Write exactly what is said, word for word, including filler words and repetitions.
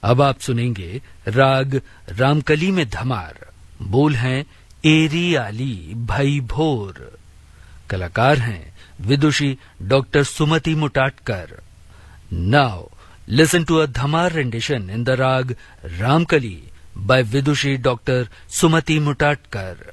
अब आप सुनेंगे राग रामकली में धमार। बोल हैं एरी आली भई भोर। कलाकार हैं विदुषी doctor Sumati मुटाटकर। Now listen to a dhamar rendition in the राग Ramkali by Vidushi Doctor Sumati Mutatkar.